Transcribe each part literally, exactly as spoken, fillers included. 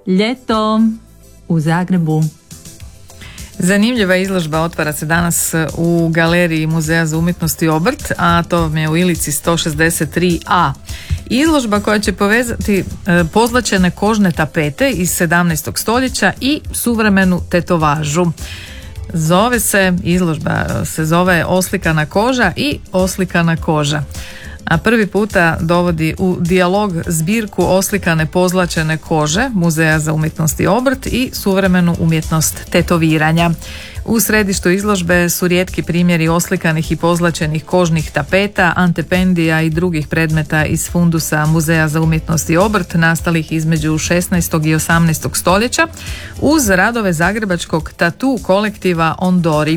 Ljeto u Zagrebu. Zanimljiva izložba otvara se danas u galeriji Muzeja za umjetnost i obrt, a to vam je u Ilici sto šezdeset tri a. Izložba koja će povezati pozlačene kožne tapete iz sedamnaestog stoljeća i suvremenu tetovažu. Zove se, izložba se zove Oslikana koža i oslikana koža. A prvi puta dovodi u dijalog zbirku oslikane pozlačene kože Muzeja za umjetnost i obrt i suvremenu umjetnost tetoviranja. U središtu izložbe su rijetki primjeri oslikanih i pozlačenih kožnih tapeta, antependija i drugih predmeta iz fundusa Muzeja za umjetnost i obrt nastalih između šesnaestog i osamnaestog stoljeća uz radove zagrebačkog tatu kolektiva Ondori.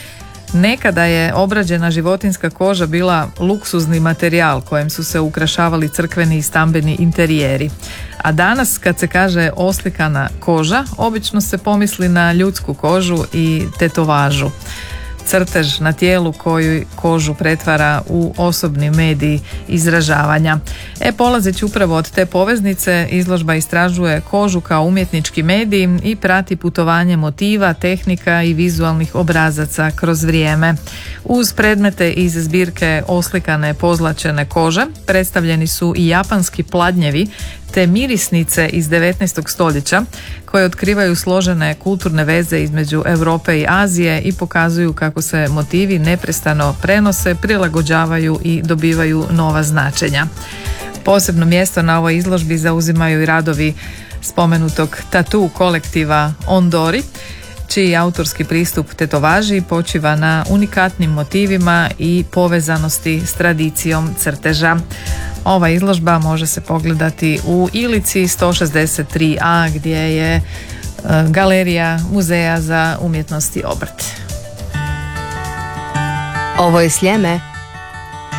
Nekada je obrađena životinjska koža bila luksuzni materijal kojem su se ukrašavali crkveni i stambeni interijeri. A danas kad se kaže oslikana koža, obično se pomisli na ljudsku kožu i tetovažu. Crtež na tijelu koju kožu pretvara u osobni medij izražavanja. E, polazeći upravo od te poveznice, izložba istražuje kožu kao umjetnički medij i prati putovanje motiva, tehnika i vizualnih obrazaca kroz vrijeme. Uz predmete iz zbirke oslikane pozlačene kože predstavljeni su i japanski pladnjevi te mirisnice iz devetnaestog stoljeća koje otkrivaju složene kulturne veze između Europe i Azije i pokazuju kako se motivi neprestano prenose, prilagođavaju i dobivaju nova značenja. Posebno mjesto na ovoj izložbi zauzimaju i radovi spomenutog tatu kolektiva Ondori, čiji autorski pristup tetovaži počiva na unikatnim motivima i povezanosti s tradicijom crteža. Ova izložba može se pogledati u Ilici sto šezdeset tri a gdje je galerija Muzeja za umjetnost i obrt. Ovo je Sljeme.